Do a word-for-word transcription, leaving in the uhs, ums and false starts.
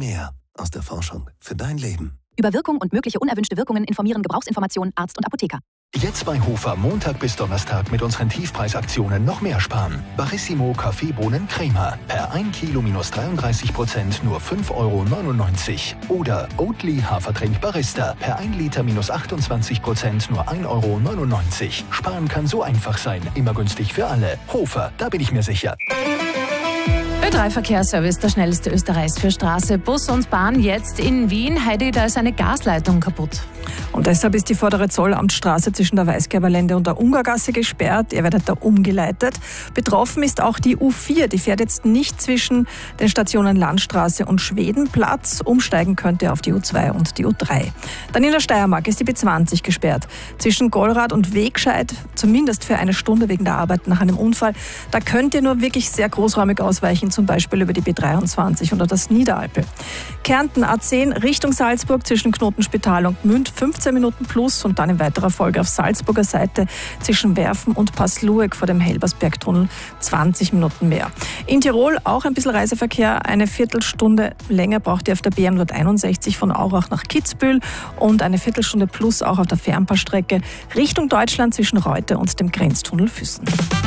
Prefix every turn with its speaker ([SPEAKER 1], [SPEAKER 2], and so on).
[SPEAKER 1] mehr aus der Forschung für dein Leben.
[SPEAKER 2] Über Wirkung und mögliche unerwünschte Wirkungen informieren Gebrauchsinformationen Arzt und Apotheker.
[SPEAKER 3] Jetzt bei Hofer Montag bis Donnerstag mit unseren Tiefpreisaktionen noch mehr sparen. Barissimo Kaffeebohnen Crema. Per ein Kilo minus dreiunddreißig Prozent nur fünf Euro neunundneunzig. Oder Oatly Hafertrink Barista. Per ein Liter minus achtundzwanzig Prozent nur ein Euro neunundneunzig. Sparen kann so einfach sein. Immer günstig für alle. Hofer, da bin ich mir sicher.
[SPEAKER 4] Ö drei Verkehrsservice, der schnellste Österreichs für Straße, Bus und Bahn, jetzt in Wien. Heidi, da ist eine Gasleitung kaputt.
[SPEAKER 5] Und deshalb ist die vordere Zollamtstraße zwischen der Weißgerberlände und der Ungargasse gesperrt. Ihr werdet da umgeleitet. Betroffen ist auch die U vier. Die fährt jetzt nicht zwischen den Stationen Landstraße und Schwedenplatz. Umsteigen könnt ihr auf die U zwei und die U drei. Dann in der Steiermark ist die B zwanzig gesperrt. Zwischen Golrad und Wegscheid, zumindest für eine Stunde wegen der Arbeit nach einem Unfall. Da könnt ihr nur wirklich sehr großräumig ausweichen, zum Beispiel über die B dreiundzwanzig oder das Niederalpe. Kärnten A zehn Richtung Salzburg zwischen Knotenspital und Münd fünfzehn Minuten plus und dann in weiterer Folge auf Salzburger Seite zwischen Werfen und Passlueck vor dem Helbersbergtunnel zwanzig Minuten mehr. In Tirol auch ein bisschen Reiseverkehr, eine Viertelstunde länger braucht ihr auf der B M hunderteinundsechzig von Aurach nach Kitzbühel und eine Viertelstunde plus auch auf der Fernpassstrecke Richtung Deutschland zwischen Reute und dem Grenztunnel Füssen.